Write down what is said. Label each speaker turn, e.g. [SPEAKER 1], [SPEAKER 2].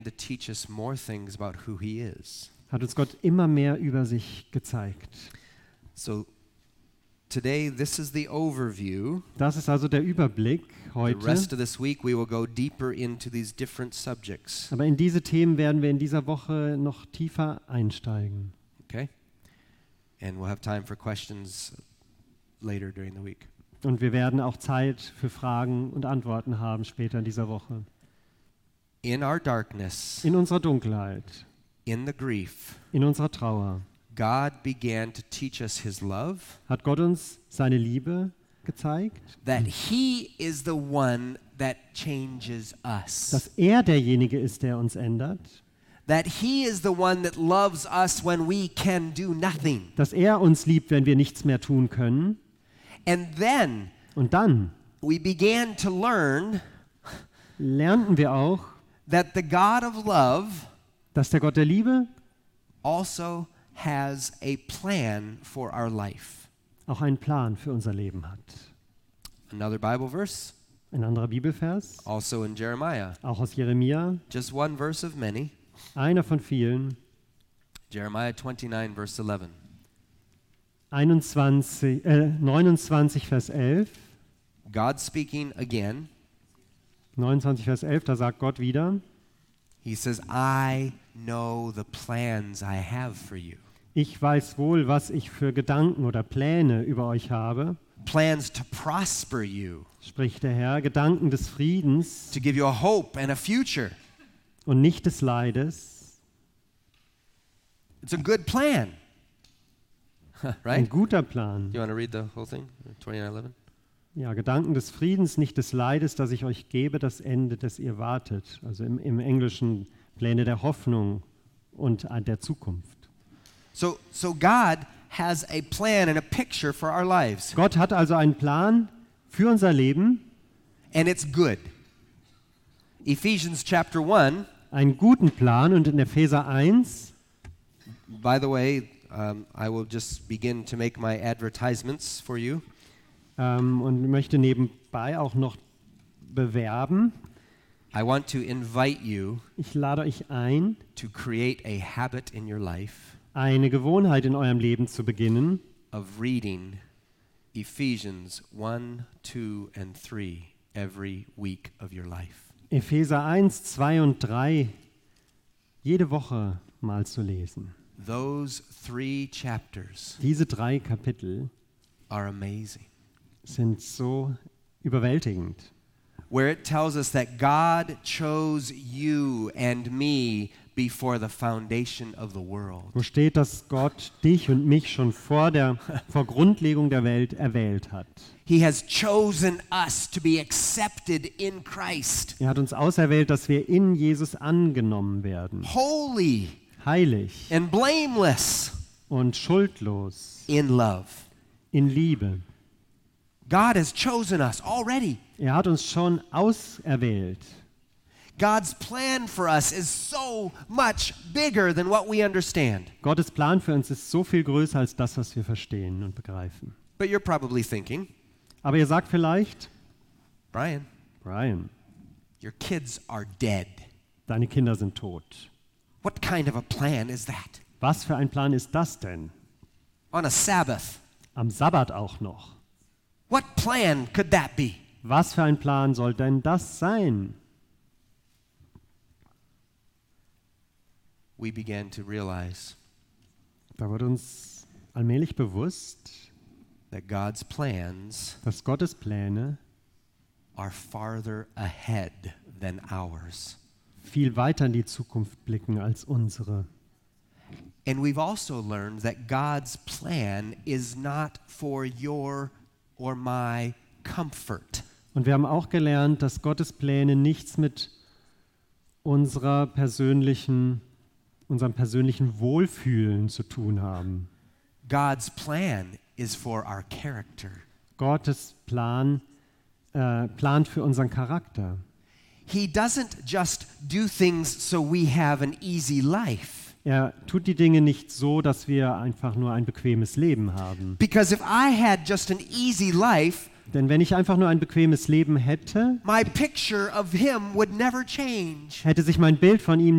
[SPEAKER 1] to teach us more things about who he is.
[SPEAKER 2] Hat uns Gott immer mehr über sich gezeigt.
[SPEAKER 1] So today, this is the overview.
[SPEAKER 2] Das ist also der Überblick
[SPEAKER 1] The
[SPEAKER 2] heute.
[SPEAKER 1] rest of this week, we will go deeper into these different subjects.
[SPEAKER 2] Aber in diese Themen werden wir in dieser Woche noch tiefer einsteigen.
[SPEAKER 1] Okay? And we'll have time for questions later during the week.
[SPEAKER 2] Und wir werden auch Zeit für Fragen und Antworten haben später in dieser Woche.
[SPEAKER 1] In our darkness,
[SPEAKER 2] In unserer Dunkelheit,
[SPEAKER 1] in the grief,
[SPEAKER 2] in unserer Trauer,
[SPEAKER 1] God began to teach us his love,
[SPEAKER 2] hat Gott uns seine Liebe gezeigt,
[SPEAKER 1] that he is the one that changes us.
[SPEAKER 2] dass er derjenige ist, der uns ändert,
[SPEAKER 1] That he is the one that loves us when we can do nothing.
[SPEAKER 2] dass er uns liebt, wenn wir nichts mehr tun können.
[SPEAKER 1] And then
[SPEAKER 2] Und dann
[SPEAKER 1] we began to learn
[SPEAKER 2] lernten wir auch,
[SPEAKER 1] that the God of love
[SPEAKER 2] dass der Gott der Liebe
[SPEAKER 1] also has a plan for our life.
[SPEAKER 2] auch einen Plan für unser Leben hat.
[SPEAKER 1] Another Bible verse,
[SPEAKER 2] Ein anderer Bibelvers,
[SPEAKER 1] also in Jeremiah,
[SPEAKER 2] auch aus Jeremia,
[SPEAKER 1] just one verse of many.
[SPEAKER 2] einer von vielen,
[SPEAKER 1] Jeremiah 29, verse 11.
[SPEAKER 2] 29, Vers 11.
[SPEAKER 1] God speaking again,
[SPEAKER 2] 29, Vers 11, da sagt Gott wieder,
[SPEAKER 1] he says, I know the plans I have for you.
[SPEAKER 2] ich weiß wohl, was ich für Gedanken oder Pläne über euch habe,
[SPEAKER 1] Plans to prosper you,
[SPEAKER 2] spricht der Herr, Gedanken des Friedens
[SPEAKER 1] to give you a hope and a future.
[SPEAKER 2] und nicht des Leides.
[SPEAKER 1] It's a good plan.
[SPEAKER 2] Ein
[SPEAKER 1] Right?
[SPEAKER 2] guter Plan.
[SPEAKER 1] You want to read the whole thing? 29:11.
[SPEAKER 2] Ja, Gedanken des Friedens, nicht des Leides, das ich euch gebe, das Ende, das ihr wartet. Also im Englischen Pläne der Hoffnung und der Zukunft.
[SPEAKER 1] So God has a plan and a picture for our lives,
[SPEAKER 2] Gott hat also einen Plan für unser Leben,
[SPEAKER 1] and it's good. Ephesians chapter 1,
[SPEAKER 2] einen guten Plan, und in Epheser 1,
[SPEAKER 1] by the way, I will just begin to make my advertisements for you.
[SPEAKER 2] und möchte nebenbei auch noch bewerben.
[SPEAKER 1] I want to invite you
[SPEAKER 2] Ich lade euch ein,
[SPEAKER 1] to create a habit in your life
[SPEAKER 2] eine Gewohnheit in eurem Leben zu beginnen,
[SPEAKER 1] of reading Ephesians 1, 2, and 3 every week of your life.
[SPEAKER 2] Epheser 1, 2 und 3 jede Woche mal zu lesen.
[SPEAKER 1] Those 3 chapters
[SPEAKER 2] Diese 3 Kapitel
[SPEAKER 1] are amazing,
[SPEAKER 2] sind so überwältigend,
[SPEAKER 1] where it tells us that God chose you and me before the foundation of the world.
[SPEAKER 2] wo steht, dass Gott dich und mich schon vor Grundlegung der Welt erwählt hat.
[SPEAKER 1] He has chosen us to be accepted in Christ,
[SPEAKER 2] Er hat uns auserwählt, dass wir in Jesus angenommen werden,
[SPEAKER 1] holy
[SPEAKER 2] heilig
[SPEAKER 1] and blameless
[SPEAKER 2] und schuldlos,
[SPEAKER 1] in love.
[SPEAKER 2] in Liebe.
[SPEAKER 1] God has chosen us already.
[SPEAKER 2] Er hat uns schon auserwählt.
[SPEAKER 1] God's plan for us is so much bigger than what we understand.
[SPEAKER 2] Gottes Plan für uns ist so viel größer als das, was wir verstehen und begreifen.
[SPEAKER 1] But you're probably thinking,
[SPEAKER 2] Aber ihr sagt vielleicht,
[SPEAKER 1] Brian,
[SPEAKER 2] Brian,
[SPEAKER 1] your kids are dead.
[SPEAKER 2] deine Kinder sind tot.
[SPEAKER 1] What kind of a plan is that?
[SPEAKER 2] Was für ein Plan ist das denn?
[SPEAKER 1] On a Sabbath.
[SPEAKER 2] Am Sabbat auch noch.
[SPEAKER 1] What plan could that be?
[SPEAKER 2] Was für ein Plan soll denn das sein?
[SPEAKER 1] We began to realize
[SPEAKER 2] Da wird uns allmählich bewusst,
[SPEAKER 1] that God's plans
[SPEAKER 2] dass Gottes Pläne
[SPEAKER 1] are farther ahead than ours.
[SPEAKER 2] viel weiter in die Zukunft blicken als unsere.
[SPEAKER 1] And we've also learned that God's plan is not for your or my comfort.
[SPEAKER 2] Und wir haben auch gelernt, dass Gottes Pläne nichts mit unserem persönlichen Wohlfühlen zu tun haben.
[SPEAKER 1] God's plan is for our character.
[SPEAKER 2] Gottes Plan plant für unseren Charakter.
[SPEAKER 1] He doesn't just do things so we have an easy life.
[SPEAKER 2] Er tut die Dinge nicht so, dass wir einfach nur ein bequemes Leben haben.
[SPEAKER 1] Because if I had just an easy life,
[SPEAKER 2] Denn wenn ich einfach nur ein bequemes Leben hätte,
[SPEAKER 1] my picture of him would never change.
[SPEAKER 2] hätte sich mein Bild von ihm